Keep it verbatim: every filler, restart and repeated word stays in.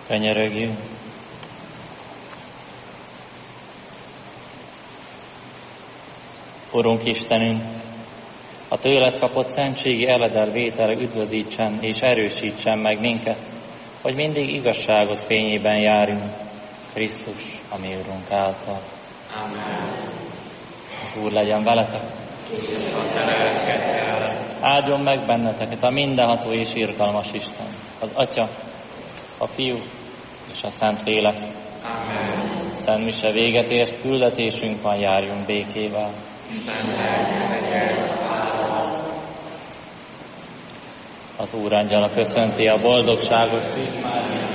Könyörögjünk. Urunk Istenünk, a tőled kapott szentségi eledel vétele üdvözítsen és erősítsen meg minket, hogy mindig igazságot fényében járjunk, Krisztus, a mi Urunk által. Amen. Az Úr legyen veletek. Áldjon meg benneteket a mindenható és irgalmas Isten, az Atya, a Fiú és a Szentlélek. Amen. Szent mise véget ért, küldetésünk van, járjunk békével. Az Úr angyala köszönti a boldogságos szűz Máriát.